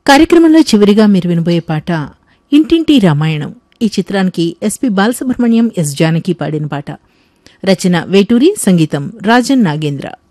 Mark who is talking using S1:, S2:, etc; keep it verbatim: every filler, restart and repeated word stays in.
S1: కార్యక్రమంలో చివరిగా మీరు వినబోయే పాట ఇంటింటి రామాయణం. ఈ చిత్రానికి ఎస్పి బాలసుబ్రహ్మణ్యం, ఎస్ జానకి పాడిన పాట. రచన వేటూరి, సంగీతం రాజన్ నాగేంద్ర.